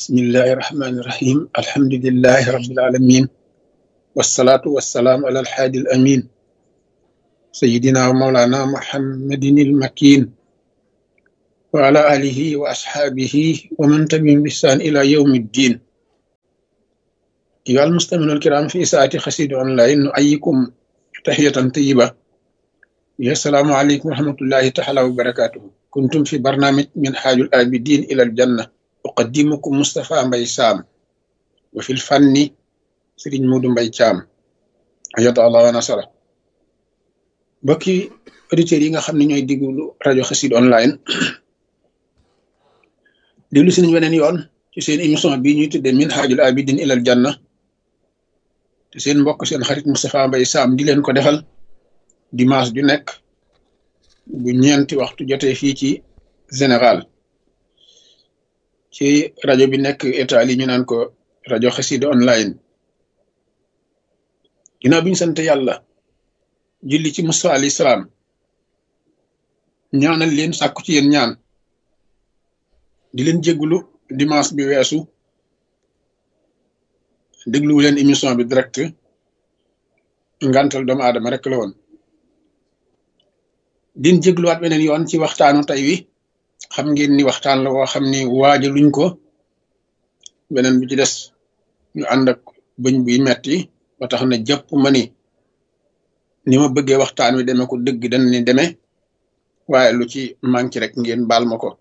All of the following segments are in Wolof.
bismillahi rahmani rahim alhamdulillahi rabbil alamin wassalatu wassalamu ala alhaadi al amin sayidina wa maulana muhammadin il makin wa ala alihi wa ashabihi wa man tabi'ahum bi ihsan ila yawmi ddin ayyuha almustamina alkiram fi saati xasida online nu'ayyikum tahiyatan tayyiba ya salaamu aleykum wa rahmatullahi taala wa barakatuhu kuntum fi barnaamij min haajul abidin ila aljanna uqaddimukum Moustapha Mbaye Sam wa fil fanni Serigne Modou Mbaye Thiam ayata Allah wa nasara mbokki auditeurs yi nga xam ne ñooy déglu rajo Xassida online déglu si nañ weneen yoon ci seen émission bii ñuy tuddee min haajul abidin ila aljanna te seen mbokk seen xarit Moustapha Mbaye Sam di leen ko defal dimanche ju nekk bu ñeenti waxtu jotee fii ci Sénégal ci rajo bi nekk Italie ñu naan ko rajo Xassida online ginnaaw bi ñu sant yàlla julli ci Musaa alayhi salaam ñaanal leen sàkku ci yéen ñaan di leen jéggulu dimanche bi weesu dégluwu leen émission bi direct ngantal doomu aadama rek la woon din jégluwaat beneen yoon ci waxtaanu tey wi xam ngeen ni waxtaan la woo xam ni waaja luñ ko beneen bi ci des ñu ànd ak bëñ buy metti ba tax na jàpp ma ni ma bëggee waxtaan wi demee ko dëgg dañ ni demee waaye lu ci manqué rek ngeen baal ma ko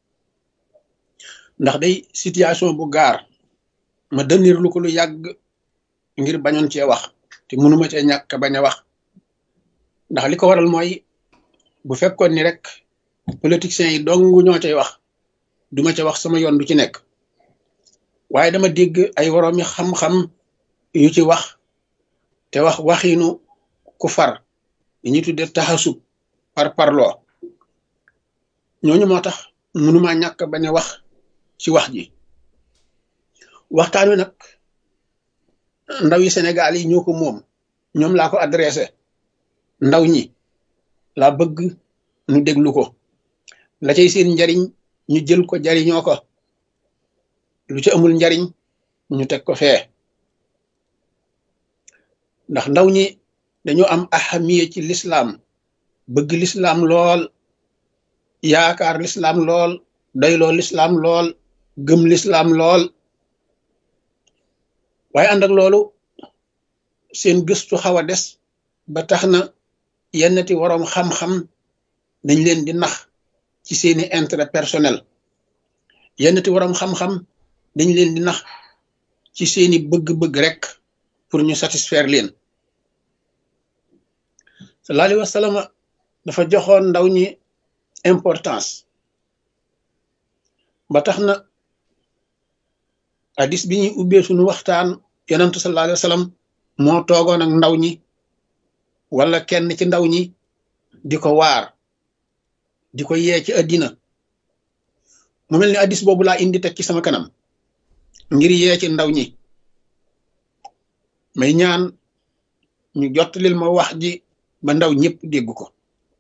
ndax day situation bu gaar ma dënir lu ko lu yàgg ngir bañoon cee wax te mënuma cee ñàkk bañ a wax ndax li ko waral mooy bu fekkoon ni rek politiciens yi dong ñoo cay wax duma ca wax sama yoon du ci nekk waaye dama dégg ay woroomi xam-xam yu ci wax te wax waxiinu ku far yi ñuy tudde taxasub par parloo ñooñu moo tax mënuma ñàkk bañ a wax ci wax ji waxtaan wi nag ndaw yi Sénégal yi ñoo ko moom ñoom laa ko adressé ndaw ñi laa bëgg ñu déglu ko la cay seen njariñ ñu jël ko jariñoo ko lu ci amul njariñ ñu teg ko fee ndax ndaw ñi dañoo am ahamiya ci lislaam bëgg lislaam lool yaakaar lislaam lool doyloo lislaam lool gëm lislaam lool waaye ànd ak loolu seen gëstu xaw a des ba tax na yennati waroom xam-xam dañ leen di nax ci seeni intérêt personnel yennati waroom xam-xam dañ leen di nax ci seeni bëgg-bëgg rek pour ñu satisfaire leen sallallahu alayhi wa sallam dafa joxoon ndaw ñi importance ba tax na hadis bi ñuy ubbee suñu waxtaan yonentu sallallahu alayhi wa sallam moo toogoon ak ndaw ñi wala kenn ci ndaw ñi di ko waar di ko yee ci àddina mu mel ni hadis boobu laa indi teg ci sama kanam ngir yee ci ndaw ñi may ñaan ñu jottalil ma wax ji ba ndaw ñëpp dégg ko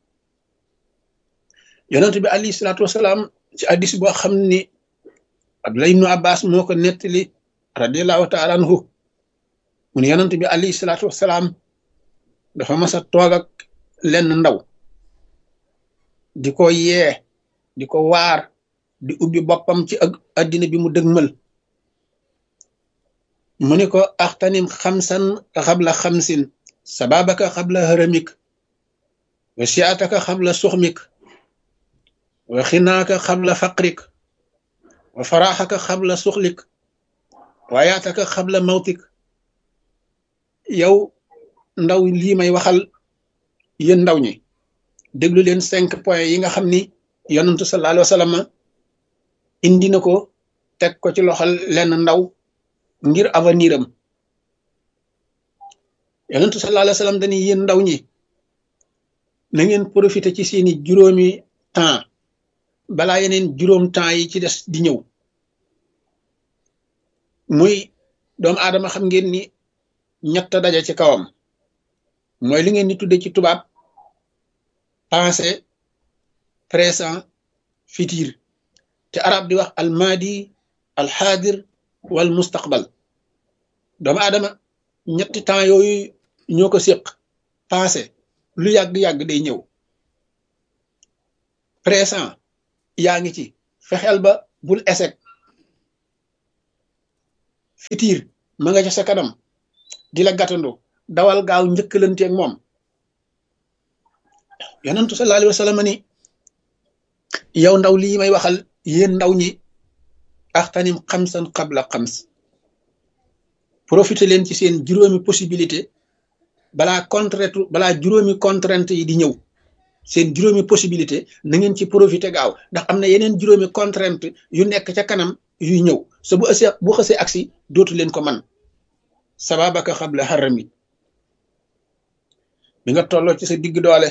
yonent bi alayhi salaatu wasalaam ci hadis boo xam ni Abdullah ibnu Abbas moo ko nettali radiallahu taala anhu mu ne yonent bi alayhi salaatu wasalaam dafa mas a toog ak lenn ndaw di ko yee di ko waar di ubbi boppam ci ak addina bi mu dëgmal mu ne ko axtanim xamsan xabla xamsin sababaka xabla haramik wa siataka xabla suxmik wa xinaaka xabla faqrik wa faraxaka xabla suxlik wa yaataka xabla mawtik yow ndaw lii may waxal yéen ndaw ñi déglu leen 5 points yi nga xam ni yonentu sallallahu alayhi wa sallam indi na ko teg ko ci loxol lenn ndaw ngir avenir am yonentu sallallahu alayhi wa sallam dañuy yéen ndaw ñi na ngeen profiter ci seeni juróomi temps balaa yeneen juróom temps yi ci des di ñëw muy doomu aadama xam ngeen ni ñett daje ci kawam mooy li ngeen di tudde ci tubaab passé présent futur te arab di wax almadi alxaadir wal mustaqbal. doomu aadama ñetti temps yooyu ñoo ko séq. passé lu yàgg-yàgg day ñëw. présent yaa ngi ci fexeel ba bul échec. futur ma nga ca sa kanam di la gàttandu dawal gaaw njëkkalanteeg moom. yonentu sallallahu alayhi wa sallam ni yow ndaw lii may waxal yéen ndaw ñi axtanim xamsan qabla xams. profité leen ci seen juróomi possibilité balaa juróomi contrainte yi di ñëw. seen juróomi possibilité na ngeen ci profité gaaw ndax am na yeneen juróomi contrainte yu nekk ca kanam yuy ñëw sa bu xësee agsi dootu leen ko man sababaka xabla harami. bi nga tolloo ci sa digg doole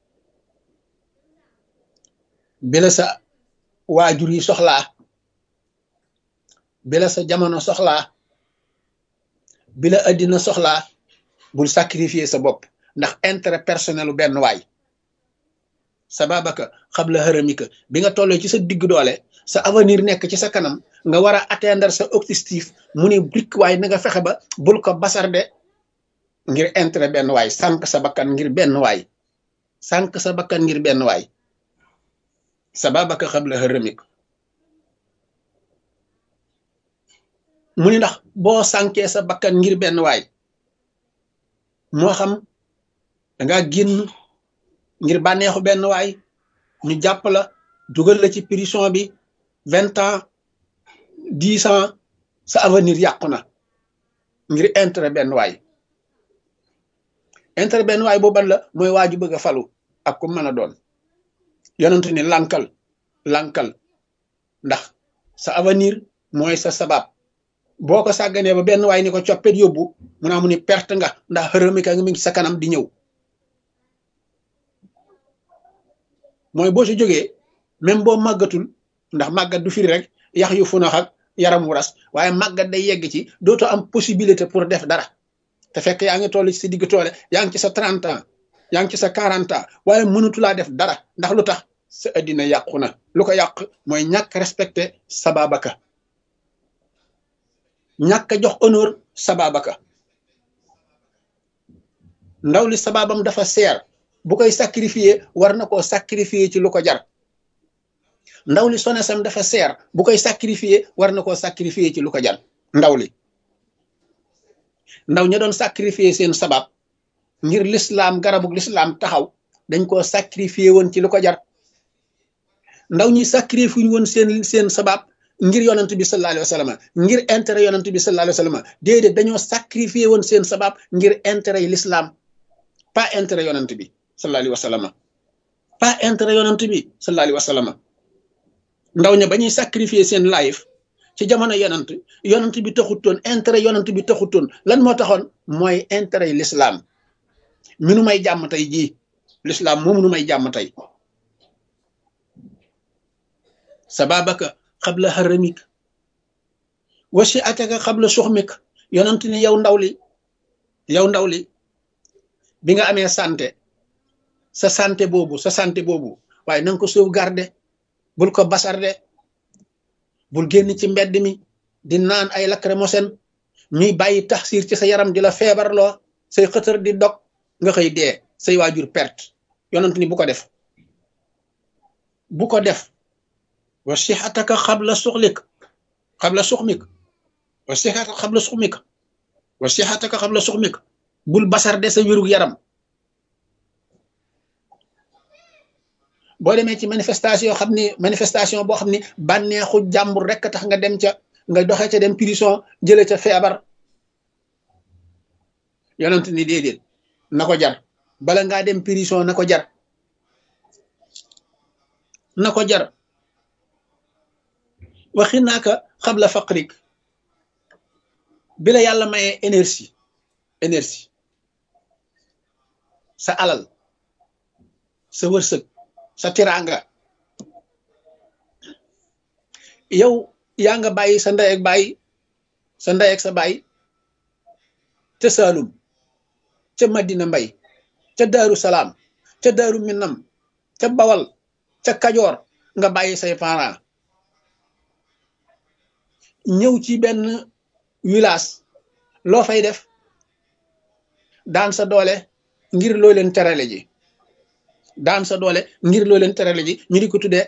bi la sa waajur yi soxlaa bi la sa jamono soxlaa bi la addina soxlaa bul sacrifier sa bopp ndax intérêt personnel u benn waay. sababaka xabla haramika bi nga tolloo ci sa digg doole sa avenir nekk ci sa kanam nga war a atteindre sa objectif mu ne brik waay na nga fexe ba bul ko basarde ngir intérêt benn waay sànq sa bakkan ngir benn waay sànq sa bakkan ngir benn waay. sababaka xabla haramika mu ni ndax boo sànkee sa bakkan ngir benn waay moo xam danga génn ngir bànneexu benn waay ñu jàpp la dugal la ci prison bi 20 ans 10 ans sa avenir yàqu na ngir intérêt benn waay. intérêt benn waay booban la mooy waaju bëgg a falu ak ku mën a doon. yonentu ni lankal ndax sa avenir mooy sa sabab boo ko sàgganee ba benn waay ni ko coppet yóbbu mu naa mu ni perte nga ndax xërëmika nga mi ngi sa kanam di ñëw. mooy boo si jógee même boo màggatul ndax màggat du firi rek yax yu funax ak yaram wu ras waaye màggat day yegg ci dootoo am possibilité pour def dara te fekk yaa ngi toll ci sa digg toole yaa ngi ci sa 30 ans yaa ngi ci sa 40 ans waaye mënatulaa def dara ndax lu tax sa addina yàqu na. lu ko yàq mooy ñàkk respecté sababaka ñàkk jox honneur sababaka. ndaw li sababam dafa seer bu koy sacrifier war na koo sacrifier ci lu ko jar. ndaw li sonesam dafa seer bu koy sacrifier war na koo sacrifier ci lu ko jar. ndaw ña doon sacrifier seen sabab ngir l'islam garabug l'islam taxaw dañ koo sacrifier woon ci lu ko jar. ndaw ñi sacrifier woon seen sabab ngir yonent bi sallallahu alayhi wa sallam ngir intérêt yonent bi sallallahu alayhi wa sallam déedéet dañoo sacrifier woon seen sabab ngir intérêt yi l'islam pas intérêt yonent bi sallallahu alayhi wa sallam pas intérêt yonent bi sallallahu alayhi wa sallam. ndaw ña ba ñuy sacrifier seen life ci jamono yonent bi taxutoon intérêt yonent bi taxutoon lan moo taxoon mooy intérêt yi l'islam mi nu may jàmm tey jii l'islam moomu nu may jàmm tey. sababaka xabla haramik wasi ataka xabla suxmik. yonent ni yow ndaw li bi nga amee sa santé boobu waaye na nga ko sauvegarder bul ko basarde bul génn ci mbedd mi di naan ay lacrymogène ñuy bàyyi taxsir ci sa yaram di la feebarloo say xëtër di dog nga xëy dee say waajur perte. yonent ni bu ko def wa sixataka xabla suxmik bul basarde sa wérug yaram. boo demee ci manifestation boo xam ni bànneexu jàmbur rek tax nga dem ca nga doxee ca dem prison jële ca feebar. yonent ni déedéet na ko jar bala ngaa dem prison na ko jar waxi naaka xabla faqrik bi la yàlla mayee énergie sa alal sa wërsëg sa tiraanga yow yaa nga bàyyi sa ndey ak sa baay ca Saalum ca Madina Mbay ca Daaru Salaam ca Daaru Minam ca Bawal ca Kajoor nga bàyyi say parents ñëw ci benn village loo fay def daan sa doole ngir loo leen terale ji daan sa doole ngir loo leen terale ji ñu di ko tuddee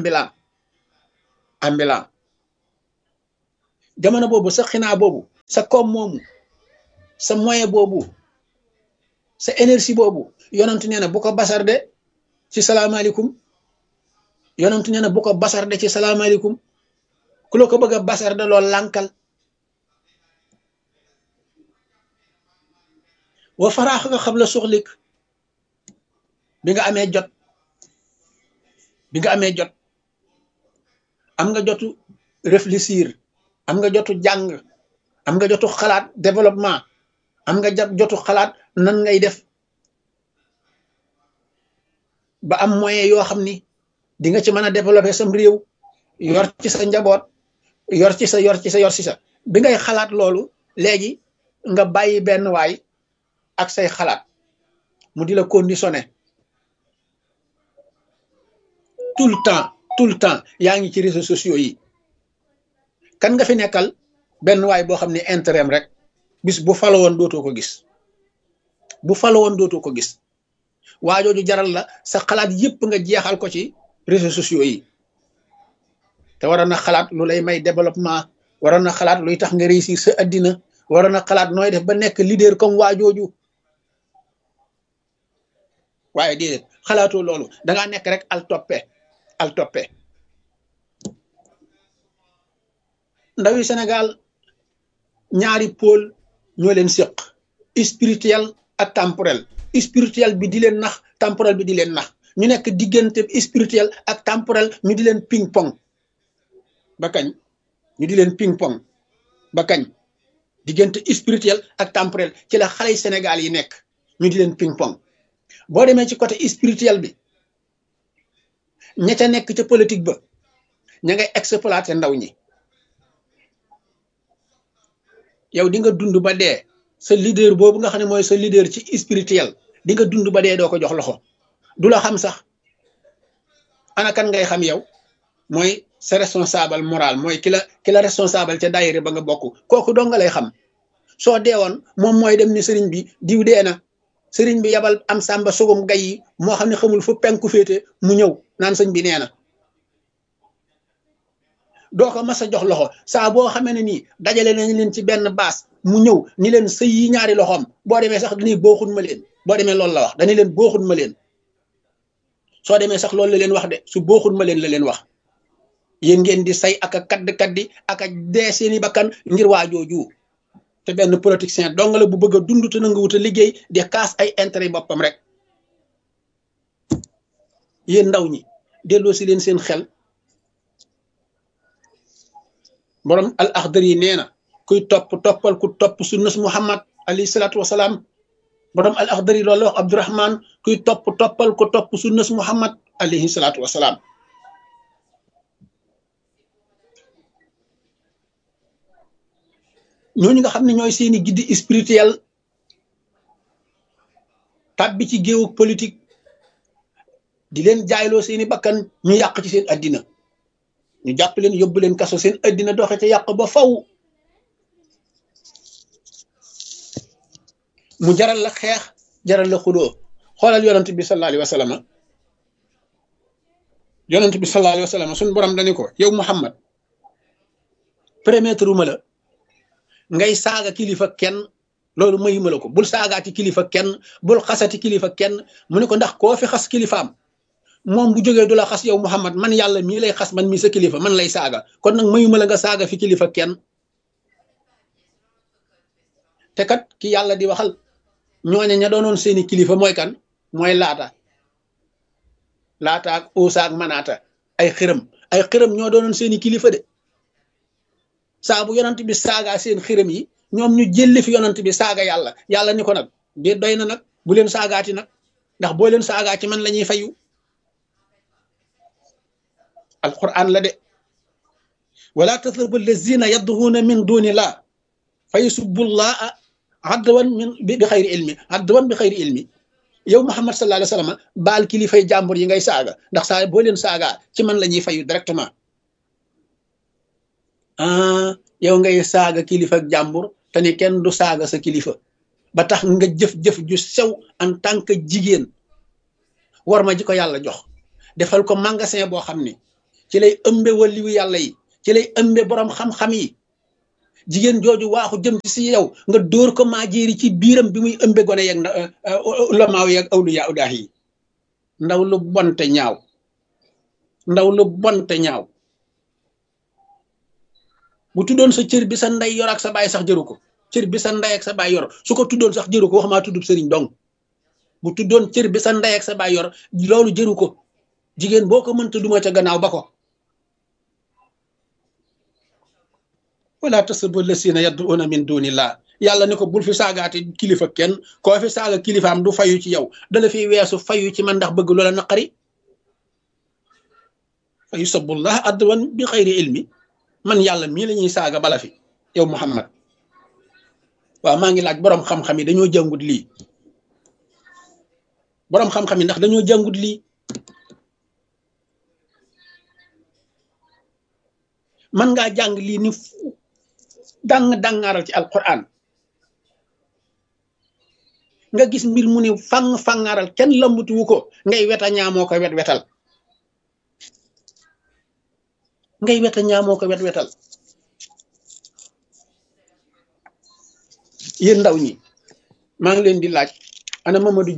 ambulant jamono boobu sa xinaa boobu sa koom moomu sa moyen boobu sa énergie boobu yonent nee na bu ko basarde ci salaamaaleykum yonent nee na bu ko basarde ci salaamaaleykum ku la ko bëgg a basarde loolu lànkal wa faraax nga xam la soxlik bi nga amee jot am nga jotu réfléchir am nga jotu jàng am nga jotu xalaat développement am nga jotu xalaat nan ngay def ba am moyen yoo xam ni di nga ci mën a développer sam réew yor ci sa njaboot yor ci sa bi ngay xalaat loolu léegi nga bàyyi benn waay ak say xalaat mu di la conditionné tout le temps yaa ngi ci réseaux sociaux yi kan nga fi nekkal benn waay boo xam ne intérêt rek bis bu falo woon dootoo ko gis waajooju jaral la sa xalaat yépp nga jeexal ko ci réseaux sociaux yi te waroon na xalaat lu lay may développement waroon na xalaat luy tax nga réussir sa addina waroon na xalaat nooy def ba nekk leader comme waajooju waaye déedéet xalaatoo loolu dangaa nekk rek al toppe ndawi Sénégal ñaari pôle ñoo leen séq spirituel ak temporel spirituel bi di leen nax temporel bi di leen nax ñu nekk diggante spirituel ak temporel ñu di leen ping pong ba kañ diggante spirituel ak temporel ci la xale Sénégal yi nekk ñu di leen ping pong boo demee ci côté spirituel bi ña ca nekk ca politique ba ña ngay exploiter ndaw ñi yow di nga dund ba dee sa leader boobu nga xam ne mooy sa leader ci spirituel di nga dund ba dee doo ko jox loxo du la xam sax ana kan ngay xam yow mooy sa responsable moral mooy ki la responsable ca daayira ba nga bokk kooku doo nga lay xam soo deewoon moom mooy dem ni sëriñ bi diw dee na sëriñ bi yabal am sàmba sugum gay yi moo xam ne xamul fu penku féete mu ñëw naan sëñ bi nee na doo ko mas a jox loxo saa boo xamee ne nii dajale nañ leen ci benn baas mu ñëw ni leen sëy yi ñaari loxoom boo demee sax dañuy booxun ma leen boo demee loolu la wax dañuy leen booxun ma leen soo demee sax loolu la leen wax de su booxun ma leen la leen wax yéen ngeen di say ak a kaddi ak a dee seeni bakkan ngir waajooju te benn politicien dong la bu bëgg a dund te nanga wut a liggéey di kaas ay intérêt boppam rek yéen ndaw ñi delloo si leen seen xel borom al axdar yi nee na kuy toppal ku topp sunnas Muhammad alayhi salaatu wasalaam borom al axdar yi loolu la wax Abdurahman kuy toppal ku topp sunnas Muhammad alayhi salaatu wasalaam ñooñu nga xam ne ñooy seeni guide spirituel tàbbi ci géewu politique di leen jaayloo seeni bakkan ñu yàq ci seen addina ñu jàpp leen yóbbu leen kaso seen addina doxe te yàq ba faw mu jaral la xeex jaral la xuloo xoolal yonent bi sallallahu alayhi wa sallam suñu borom dañu ko yow Muhammad permettre ma la ngay saaga kilifa kenn loolu mayuma la ko bul saagaati kilifa kenn bul xasati kilifa kenn mu ne ko ndax koo fi xas kilifaam moom bu jógee du la xas yow Muhammad man yàlla mii lay xas man mii sa kilifa man lay saaga kon nag mayuma la nga saaga fi kilifa kenn te kat ki yàlla di waxal ñooñe ña doonoon seeni kilifa mooy kan mooy laata ak Uusa ak Manaata ay xërëm ñoo doonoon seeni kilifa de saa bu yonant bi saaga seen xërëm yi ñoom ñu jëlli fi yonant bi saaga yàlla ni ko nag de doy na nag bu leen saagaati nag ndax boo leen saagaa ci man la ñuy fayu alquran la de wala tasubbu allazina yad'una min dunillah fa yusubbullaha adwan bi xayri ilmi yow Muhammad sallallahu alayhi wa sallam baal kilifay jàmbur yi ngay saaga ndax saa boo leen saagaa ci man la ñuy fayu directement yow ngay saaga kilifa ak jàmbur te ni kenn du saaga sa kilifa ba tax nga jëf-jëf ju sew en tant que jigéen war ma ji ko yàlla jox defal ko magasin boo xam ni ci lay ëmbe waliwu yàlla yi ci lay ëmbe borom xam-xam yi jigéen jooju waaxu jëm ci si yow nga dóor ko maajeeri ci biiram bi muy ëmbe gone yeeg ulamaaw yeeg awliyaa udaah yi ndaw lu bonte ñaaw ndaw lu bonte ñaaw bu tuddoon sa cër bi sa ndey yor ak sa baay sax jëru ko cër bi sa ndey ak sa baay yor su ko tuddoon sax jëru ko wax maa tuddub sëriñ dong bu tuddoon cër bi sa ndey ak sa baay yor loolu jëru ko jigéen boo ko mënta duma ca gannaaw ba ko wala tasubbu lasina yad'una min dunillah yàlla ne ko bul fi saagaate kilifa kenn koo fi saaga kilifaam du fayu ci yow dala fi weesu fayu ci man ndax bëgg loola naqari fa yusabbullah adwan bi xayri ilmi man yàlla mii la ñuy saaga bala fi yow Muhammad waaw maa ngi laaj boroom xam-xam yi dañoo jàngut lii boroom xam-xam yi ndax dañoo jàngut lii man ngaa jàng lii ni dangaaral ci alquran nga gis mbir mu ni fangaaral kenn lambutu wu ko ngay weta ñaamoo ko wetal ngay weta ñaamoo ko wetal yéen ndaw ñi maa ngi leen di laaj ana Mamadou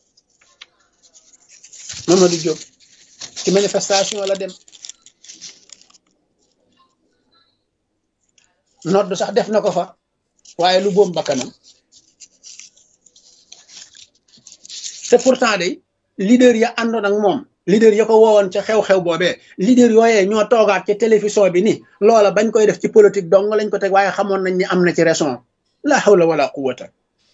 Diop ci manifestation la dem nodd sax def na ko fa waaye lu boom bakkanam te pourtant day leader ya àndoon ak moom leader ya ko woowoon ca xew-xew boobee leader yooyee ñoo toogaat ci télévision bi ni loola bañ koy def ci politique dong lañ ko teg waaye xamoon nañ ni am na ci raison la hawla wala quwwata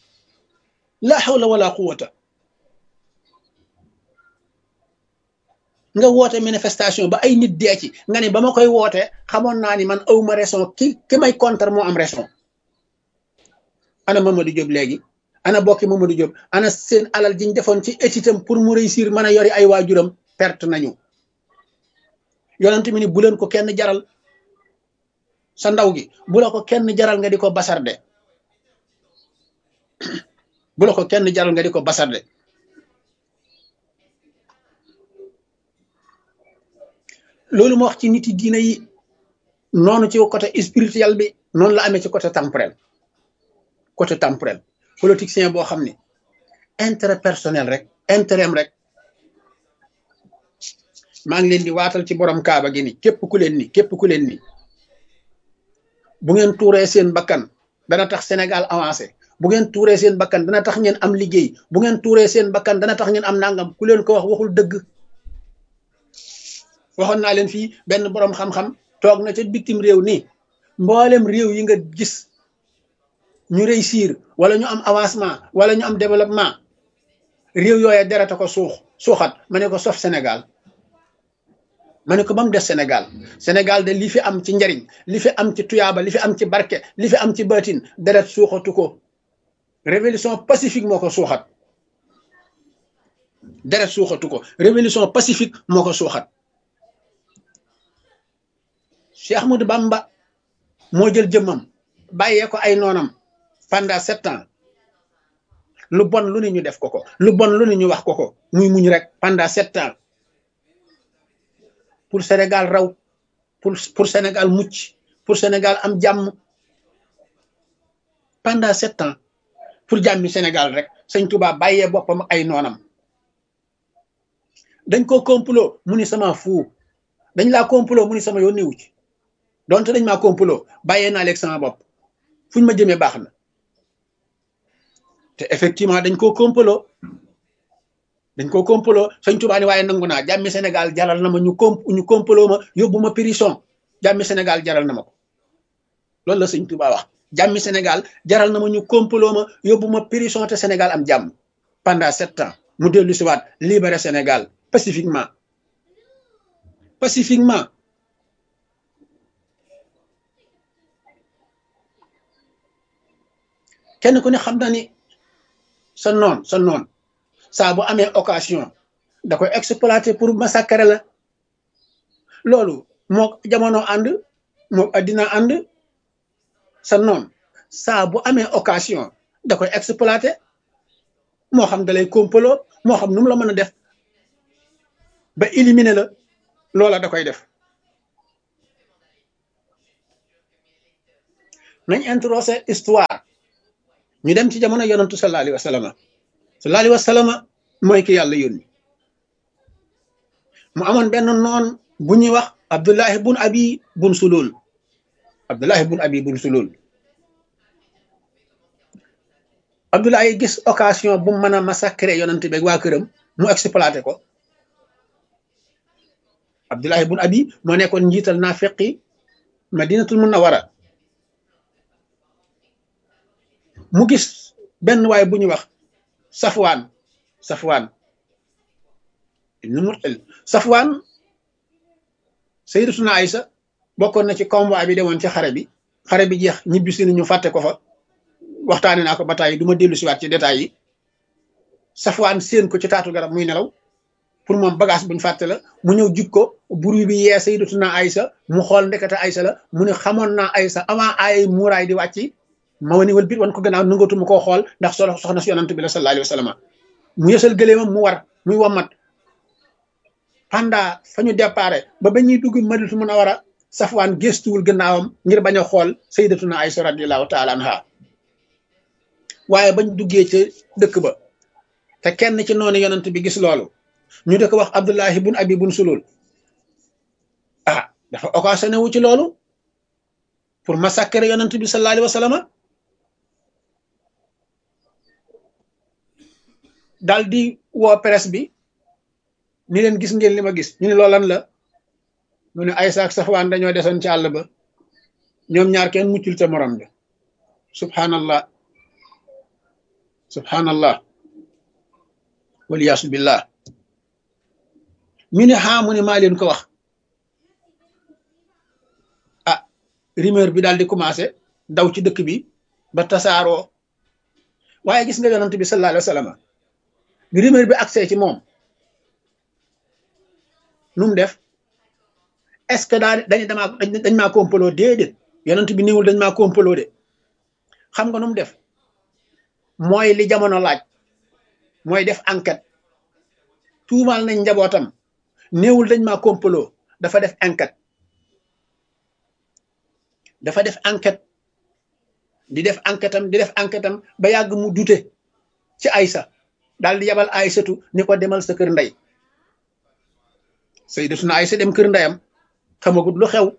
nga woote manifestation ba ay nit dee ci nga ne ba ma koy woote xamoon naa ni man awma raison ki may contre moo am raison ana Mamadou Diop léegi ana bokki Mamadou Diop ana seen alal jiñ defoon ci étitam pour mu réussir mën a yori ay waajuram perte nañu yonent mi ni bu leen ko kenn jaral sa ndaw gi bu la ko kenn jaral nga di ko basarde bu la ko kenn jaral nga di ko basarde loolu ma wax ci nit yi diina yi noonu ci côté spirituel bi noonu la amee ci côté temporel politicien boo xam ni intérêt personnel rek intérêt rek maa ngi leen di waatal ci borom kaaba gi ni képp ku leen ni bu ngeen tuuree seen bakkan dana tax Sénégal avancé bu ngeen tuuree seen bakkan dana tax ngeen am liggéey bu ngeen tuuree seen bakkan dana tax ngeen am nangam ku leen ko wax waxul dëgg waxoon naa leen fii benn boroom xam-xam toog na ca bitim réew nii mboolem réew yi nga gis ñu réussir wala ñu am avancement wala ñu am développement réew yooye dereta ko suuxat ma ne ko sauf Sénégal ma ne ko ba mu des Sénégal de li fi am ci njariñ li fi am ci tuyaaba li fi am ci barke li fi am ci baatin deret suuxatu ko révolution pacifique moo ko suuxat deret suuxatu ko révolution pacifique moo ko suuxat Cheikh Ahmadou Bamba moo jël jëmmam bàyyee ko ay noonam pendant 7 ans lu bon lu ne ñu def ko lu bon lu ne ñu wax ko muy muñ rek pendant 7 ans pour Sénégal raw pour Sénégal mucc pour Sénégal am jàmm pendant 7 ans pour jàmmi Sénégal rek Sëñ Tuubaa bàyyee boppam ay noonam dañ ko complot mu ni sama fuu dañ laa complot mu ni sama yoon newu ci donte dañ maa complot bàyyee naa leeg sama bopp fuñ ma jëmee baax na te effectivement dañ koo complot Sëñ Tuubaa ni waaye nangu naa jàmmi Sénégal jaral na ma ñu complot ma yóbbu ma prison jàmmi Sénégal jaral na ma ko loolu la Sëñ Tuubaa wax jàmmi Sénégal jaral na ma ñu complot ma yóbbu ma prison te Sénégal am jàmm pendant 7 ans mu dellu si waat libérer Sénégal pacifiquement kenn ku ne xam na ni sa noon saa bu amee occasion da koy exploiter pour massacrer la loolu moo jamono ànd moo addina ànd sa noon saa bu amee occasion da koy exploité moo xam da lay complot moo xam nu mu la mën a def ba éliminer la loola da koy def. nañ introsé histoire ñu dem ci jamono yonantu sallallahu alayhi wa sallam sallallahu alayhi wa sallam mooy ki yàlla yónni mu amoon benn noon bu ñuy wax Abdullahi bun Abi bun Sulul Abdullahi bun Abi bun Sulul Abdullahi gis occasion bu mën a massacrer yonent beeg waa këram mu exploité ko Abdullahi bun Abi moo nekkoon njiital naafiqi Madinatul Munawwara mu gis benn waay bu ñuy wax Safwaan ibnu Mu'tal Safwaan Sayyidatuna Aysa bokkoon na ci convoi bi demoon ci xare bi jeex ñibbi si ñu fàtte ko fa waxtaane naa ko ba tàyyi du ma dellu siwaat ci détails yi Safwaan séen ko ci taatu garab muy nelaw pour moom bagage buñ fàtte la mu ñëw jub ko buru bi yee Sayyidatuna Aysa mu xool ndekete Aysa la mu ne xamoon naa Aysa avant ay muuraay di wàcc ma wani wal bit wan ko gannaaw nangatuma koo xool ndax soxna si yonant bi la sallallahu alayhi wa sallam mu yësal gëleemam mu war muy wommat pendant fa ñu déparé ba ñuy dugg Madinatul Munawwara Safwaan gëstuwul gannaawam ngir bañ a xool Sayyidatuna Aysa radiyallahu taala anha waaye bañ duggee ca dëkk ba te kenn ci noonu yonant bi gis loolu ñu dëkk wax Abdullahi bun Abi bun Sulul dafa occasionné wu ci loolu pour massacrer yonant bi sallallahu alayhi wa sallam daal di woo presse bi ni leen gis ngeen li ma gis ñu ne loolan la mu ne Aysa ak Safwaan dañoo desoon ci àll ba ñoom ñaar kenn muccul ca morom bi subhanallah waliyaasu billah ñu ne mu ne maa leen ko wax rumeur bi daal di commencé daw ci dëkk bi ba tasaaroo waaye gis nga yonent bi sallallahu alayhi wa sallam bi rumeur bi accès ci moom nu mu def est-ce que dañ maa complot déedéet yonent bi néewul dañ maa complot de xam nga nu mu def mooy li jamono laaj mooy def enquête tuumaal nañ njabootam néewul dañ maa complot dafa def enquête di def enquête am ba yàgg mu dute ci Aysa daal di yabal Aysatu ni ko demal sa kër ndey Sayyidatuna Aysa dem kër ndeyam xamagut lu xew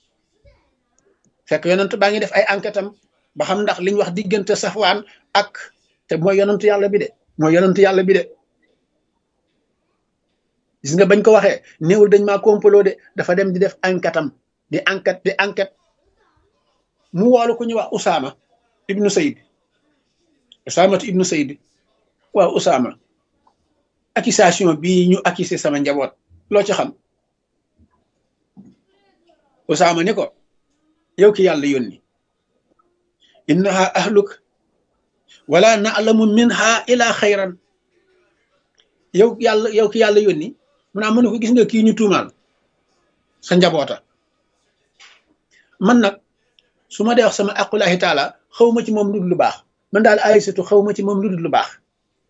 fekk yonent baa ngi def ay enquête am ba xam ndax liñ wax diggante Safwaan ak te mooy yonentu yàlla bi de gis nga bañ ko waxee néewul dañ maa complot de dafa dem di def enquête am di enquête mu woolu ku ñuy wax Usaama ibnu Sayd waaw Usaama accusation bii ñu accusé sama njaboot loo ci xam Usaama ni ko yow ki yàlla yónni innaha ahluk wala na'lamu minha ila xayran yow ki yàlla yónni mu naa mënu ko gis nga kii ñu tuumaal sa njaboota man nag su ma dee wax sama aqulahi taala xaw ma ci moom lu dul lu baax man daal Aysatu xaw ma ci moom lu dul lu baax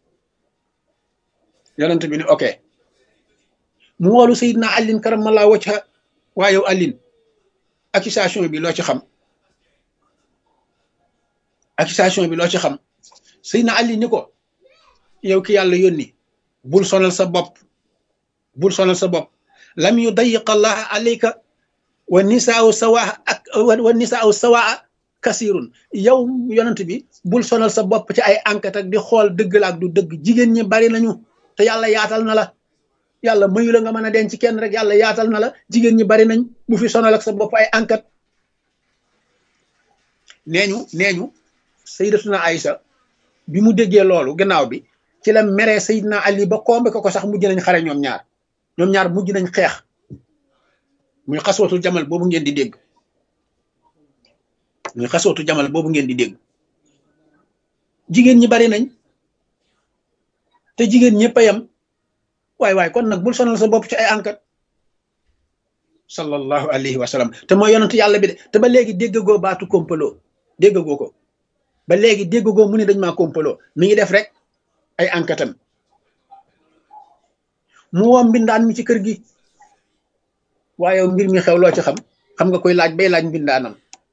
yonent bi ni ok mu woolu Seydina Alin karamallahu wajha waa yow Alin accusation bi loo ci xam Seydina Alin ni ko yow ki yàlla yónni bul sonal sa bopp lam yudayiq allah alayka wa nisaau sawaa kasirun yow yonent bi bul sonal sa bopp ci ay enquête ak di xool dëgg la ak du dëgg jigéen ñi bari nañu te yàlla yaatal na la yàlla mayu la nga mën a denc kenn rek yàlla yaatal na la jigéen ñi bari nañ bu fi sonal ak sa bopp ay enquête neeñu Sayyidatuna Aysa bi mu déggee loolu gannaaw bi ci la meree Seydina Ali ba kombe ko sax mujj nañ xare ñoom ñaar mujj nañ xeex muy xaswatul jamal boobu ngeen di dégg jigéen ñi bari nañ te jigéen ñëpp a yem waay kon nag bul sonal sa bopp ci ay enquête sallallahu alayhi wa sallam te mooy yonent yàlla bi de te ba léegi déggagoo baatu complot déggagoo ko ba léegi déggagoo mu ne dañ maa kompaloo mi ngi def rek ay enquête am mu woo mbindaan mi ci kër gi waaye mbir mi xew loo ci xam nga kuy laaj bay laaj mbindaanam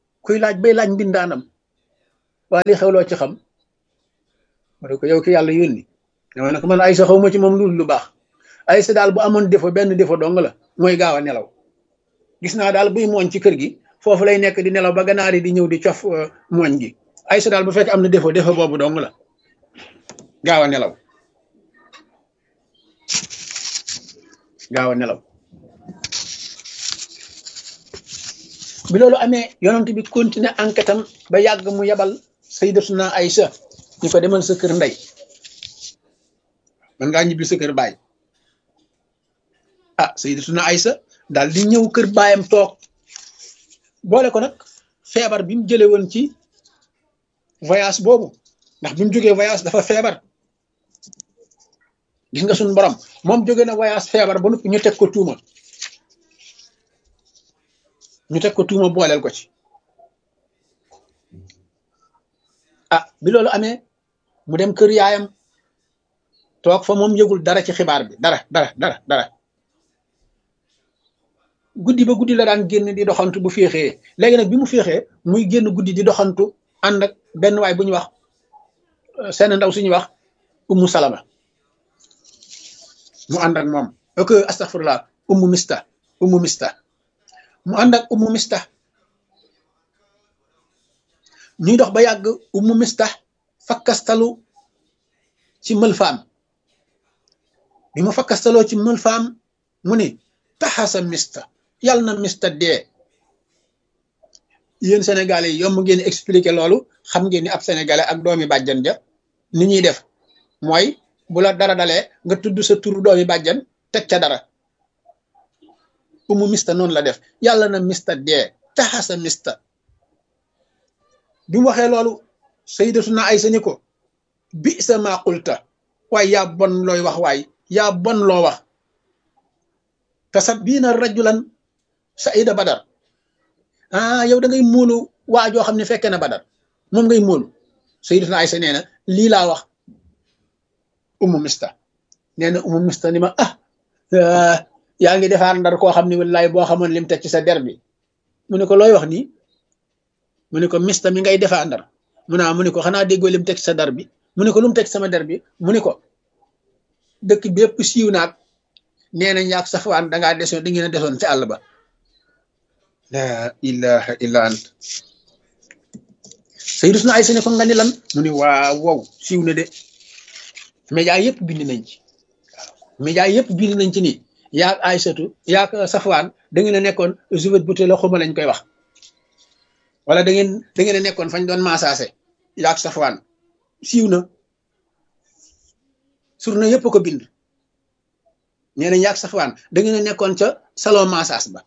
waaye li xew loo ci xam ma ne ko yow ki yàlla yónni dama ne ko man Aysa xaw ma ci moom lu baax Aysa daal bu amoon défaut benn défaut dong la mooy gaaw a nelaw gis naa daal buy mooñ ci kër gi foofu lay nekk di nelaw ba ganaar yi di ñëw di cof mooñ gi Aysa daal bu fekk am na défaut boobu dong la gaaw a nelaw bi loolu amee yonent bi continuer enquête am ba yàgg mu yabal sayyidatuna Aysa ñu ko demal sa kër ndey man ngaa ñibbi sa kër baay sayyidatuna Aysa daal di ñëw kër baayam toog boole ko nag feebar bi mu jële woon ci voyage boobu ndax bi mu jógee voyage dafa feebar gis nga suñu borom moom jóge na voyage feebar ba noppi ñu teg ko tuuma booleel ko ci bi loolu amee mu dem kër yaayam toog fa moom yëgul dara ci xibaar bi dara guddi ba guddi la daan génn di doxantu bu féexee léegi nag bi mu féexee muy génn guddi di doxantu ànd ak benn waay bu ñu wax seen ndaw suñuy wax ummu salama mu ànd ak moom astaghfirullah ummu mista mu ànd ak ummu mista ñuy dox ba yàgg ummu mista fakkastalu ci mëlfaam bi mu fakkastaloo ci mëlfaam mu ni taxasa mista yàlla na mista dee yéen sénégalais yi yomb ngeen expliquer loolu xam ngeen ni ab sénégalais ak doomi bàjjan ja ni ñuy def mooy bu la dara dalee nga tudd sa turu doomi bàjjan teg ca dara ummu mista noonu la def yàlla na mista dee taxasa mista bi mu waxee loolu sayyidatuna Aysa ni ko bi sa maa qulta waaye yaa bon looy wax waay yaa bon loo wax tasabbiina rajulan saida badar yow da ngay móolu waa joo xam ne fekke na badar moom ngay móolu sayyidatuna Aysa nee na lii laa wax ummu mista nee na ummu mista ni ma yaa ngi defaar ndar koo xam ne wallaay boo xamoon lim teg ci sa der bi mu ne ko looy wax nii mu ne ko mista mi ngay defaa ndar mu ne ko xanaa déggoo lim teg ci sa der bi mu ne ko lu mu teg sama der bi mu ne ko dëkk bépp siiw naag nee nañ yaag Safwaan da ngeen a desoon ci àll ba la ilaha illa ant sayyidatuna Aysa ne ko nga ni lan mu ne waaw wow siiw na de média yëpp bind nañ ci média yëpp bind nañ ci nii yaag Aysatu yaag Safwaan da ngeen a nekkoon juvet bu te la xuma lañ koy wax wala da ngeen a nekkoon fañ doon maasaase yaag Safwaan siiw na surna yëpp ko bind nee na yaag Safwaan da ngeen a nekkoon ca salon massage ba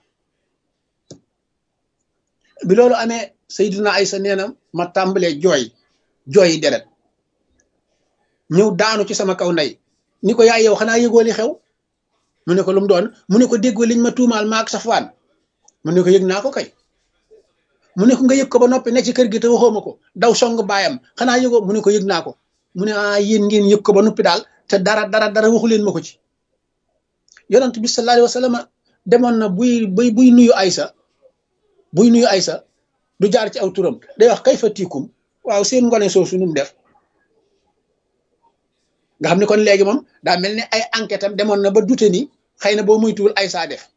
bi loolu amee sayyidatuna Aysa nee na ma tàmbalee jooyi deret ñëw daanu ci sama kaw ndey ni ko yaay yow xanaa yëgoo li xew mu ne ko lu mu doon mu ne ko déggoo liñ ma tuumaal maag Safwaan mu ne ko yëg naa ko kay mu ne ko nga yëg ko ba noppi ne ci kër gi te waxoo ma ko daw song baayam xanaa yëgoo mu ne ko yëg naa ko mu ne yéen ngeen yëg ko ba noppi daal te dara waxu leen ma ko ci yonent bi sallallahu alayhi wa sallam demoon na buy nuyu Aysa du jaar ci aw turam day wax kay fa tiikum waaw seen ngone soosu nu mu def nga xam ne kon léegi moom daa mel ni ay enquête am demoon na ba dute ni xëy na boo muytuwul Aysa def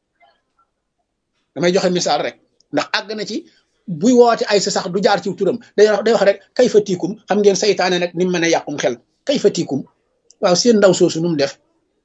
damay joxe misaal rek ndax àgg na ci buy woote Aysa sax du jaar ci turam day wax rek kay fa tiikum xam ngeen saytaane nag ni mu mën a yàqum xel kay fa tiikum waaw seen ndaw soosu nu mu def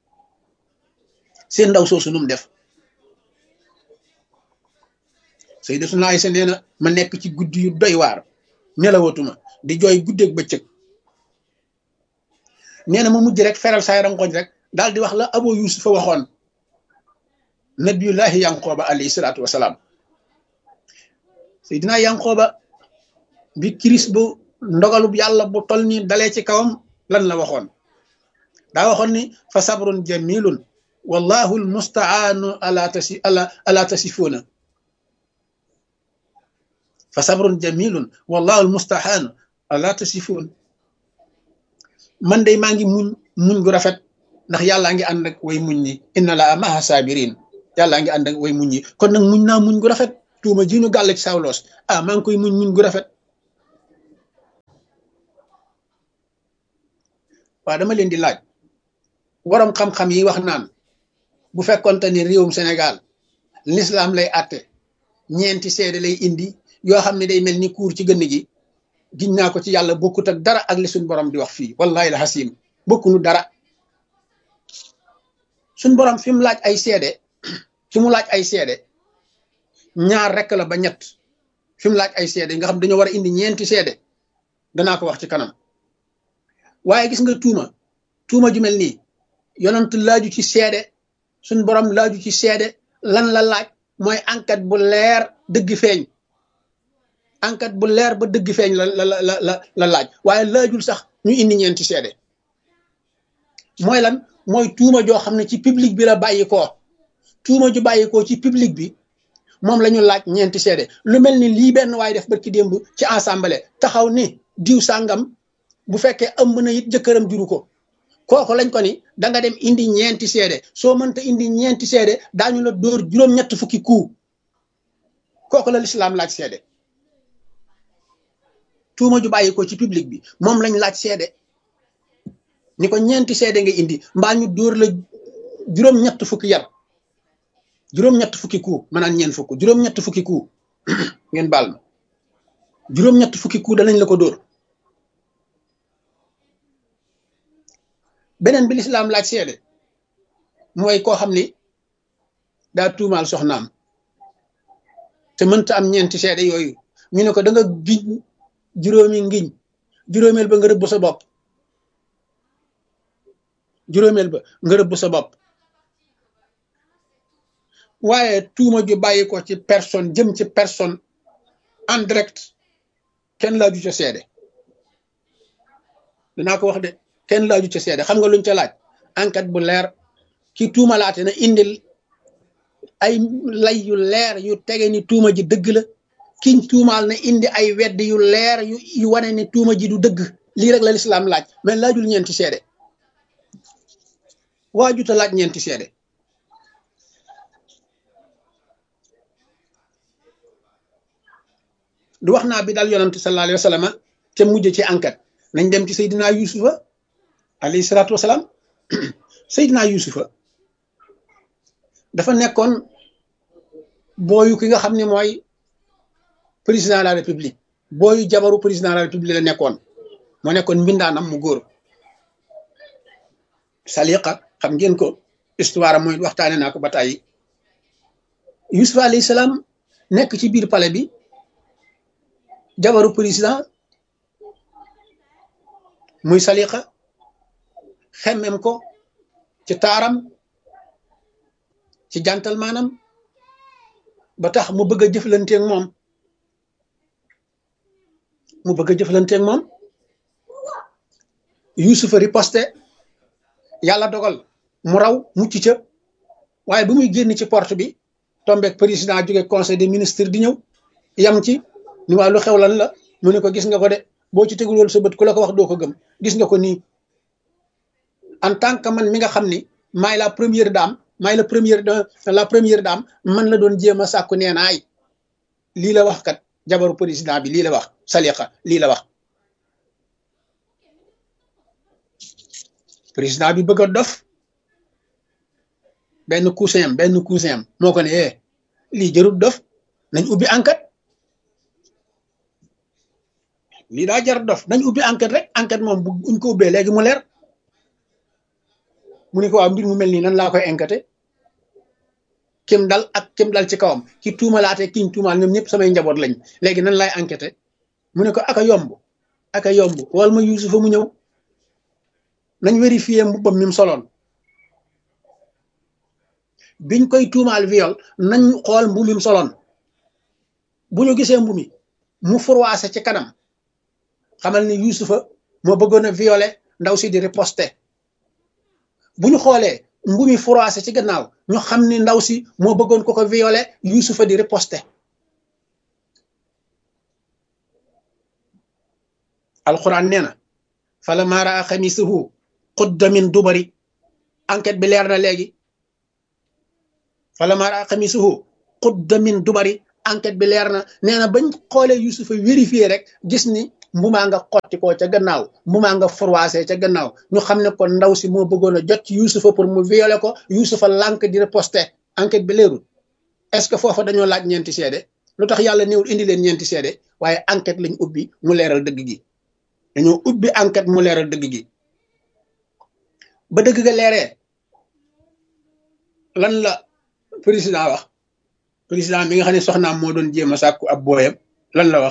sayyidatuna Aysa nee na ma nekk ci guddi yu doy waar nelawatuma di jooy guddeeg bëccëg nee na ma mujj rek feral saay rangoñ rek daal di wax la Abu Yusufa waxoon nabiyullahi Yanqooba alayhi salaatu wasalaam Seydina Yanqooba bi kiris bu ndogalub yàlla bu tol ni dalee ci kawam lan la waxoon daa waxoon ni fa sabrun jamilun wallahu almustaanu ala tasifuuna fa sabrun jamilun wallahu almustahan ala tasifun. man day maa ngi muñ gu rafet ndax yàllaa ngi ànd ak way muñ ñi inna la maha sabirin, yàllaa ngi ànd ak way muñ ñi kon nag muñ naa muñ gu rafet. tuuma ji ñu gàll ci sawloos maa ngi koy muñ gu rafet. waaw dama leen di laaj waroom xam-xam yi wax naan bu fekkonte ni réewum Sénégal l'islam lay àtte ñeenti seede lay indi yoo xam ne day mel ni kuur ci gënn gi, giñ naa ko ci yàlla bokkut ak dara ak li suñ borom di wax fii wallahi la hasim bokkunu dara. suñ borom fi mu laaj ay seede fi mu laaj ay seede ñaar rek la ba ñett, fi mu laaj ay seede nga xam dañoo war a indi ñeenti seede danaa ko wax ci kanam. waaye gis nga tuuma ju mel nii yonent laaju ci seede, suñ borom laaju ci seede. lan la laaj mooy enquête bu leer dëgg feeñ, enquête bu leer ba dëgg feeñ la laaj, waaye laajul sax ñu indi ñeenti seede. mooy lan? mooy tuuma joo xam ne ci public bi la bàyyi koo, tuuma ju bàyyi koo ci public bi moom la ñu laaj ñeenti seede. lu mel ni lii benn waaye def barki démb ci assemblée taxaw ni diw sàngam bu fekkee ëmb na it jëkkëram juru ko, kooku lañ ko ni da nga dem indi ñeenti seede, soo mënta indi ñeenti seede daañu la dóor juróom-ñett fukki coup. kooku la lislaam laaj seede. tuuma ju bàyyi ko ci public bi moom lañ laaj seede ni ko ñeenti seede nga indi mbaa ñu dóor la juróom-ñett fukki yar, juróom-ñett fukki coup, maanaam ñeen fukk, juróom-ñett fukki coup ngeen baal ma, juróom-ñett fukki coup danañ la ko dóor. beneen bi lislaam laaj seede mooy koo xam ni daa tuumaal soxnaam te mënta am ñeenti seede yooyu, ñu ne ko da nga giñ juróomi ngiñ, juróomeel ba nga rëbb sa bopp, juróomeel ba nga rëbb sa bopp. waaye tuuma ju bàyyi ko ci personne jëm ci personne en direct kenn laaju ca seede. dinaa ko wax de, kenn laaju ca seede. xam nga luñ ca laaj? enquête bu leer. ki tuumalaate na indil ay lay yu leer yu tege ni tuuma ji dëgg la, kiñ tuumaal na indi ay wedd yu leer yu wane ni tuuma ji du dëgg. lii rek la lislaam laaj, mais laajul ñeenti seede. waajuta laaj ñeenti seede. du wax naa bi daal yonante sallallahu alayhi wa sallam te mujj ci enquête nañ dem ci Seydina Yusufa alayhi salaatu wasalaam. Seydina Yusufa dafa nekkoon booyu ki nga xam ne mooy président de la république, booyu jabaru président de la république la nekkoon, moo nekkoon mbindaanam mu góor. Saliqa xam ngeen ko, histoire mooy waxtaane naa ko ba tàyyi. Yusufa alayhi salaam nekk ci biir palais bi, jabaru président muy Saliqa xemmem ko ci taaram, ci jantal maanam, ba tax mu bëgg a jëflanteeg moom, mu bëgg a jëflanteeg moom. Yusufa riposte, yàlla dogal mu raw mucc ca, waaye bu muy génn ci porte bi tombeeg président jóge conseil des ministres di ñëw, yam ci ni waa lu xew lan la, mu ne ko gis nga ko de, boo ci tegul woon sa bët ku la ko wax doo ko gëm, gis nga ko nii. en tant que man mi nga xam ni maay la première dame, maay la première dame, man la doon jéem a sàkku nee naay lii la wax kat, jabaru président bi lii la wax, Saliqa lii la wax. président bi bëgg a dof, benn cousin am moo ko ne lii jarut dof, nañ ubbi enquête, lii daa jar dof, nañ ubbi enquête rek. enquête moom buñ ko ubbee léegi mu leer. mu ne ko waaw mbir mu mel nii nan laa koy enquêté, kim dal ak kim dal ci kawam, ki tuumalaate kiñ tuumaal ñoom ñëpp samay njaboot lañ, léegi nan laay enquêté. mu ne ko aka yomb wal ma Yuusufa mu ñëw, nañ vérifier mbubbam mi mu soloon biñ koy tuumaal viol, nañ xool mbu mi mu soloon. bu ñu gisee mbu mi mu froissé ci kanam, xamal ni Yuusufa moo bëggoon a violé ndaw si di riposte. bu ñu xoolee mbu mi froissé ci gannaaw, ñu xam ni ndaw si moo bëggoon ko violé, Yuusufa di riposte. alquran nee na falammaa raa xamiisuhu qudda min dubari enquête bi leer na léegi falammaa raa xamiisuhu qudda min dubari enquête bi leer na nee na bañ xoolee Yusufa vérifié rek gis ni mbumaa nga xotti ko ca gannaaw mbumaa nga froissé ca gannaaw ñu xam ne kon ndaw si moo bëggoon a jot ci Yusufa pour mu violer ko Yusufa lànk di riposter enquête bi leerul est-ce que foofa dañoo laaj ñeenti seede lu tax yàlla néewul indi leen ñeenti seede waaye enquête lañ ubbi mu leeral dëgg gi dañoo ubbi enquête mu leeral dëgg gi ba dëgg ga leeree lan la président wax président mi nga xam ne soxnaam moo doon jéem a sàkku ab booyam lan la wax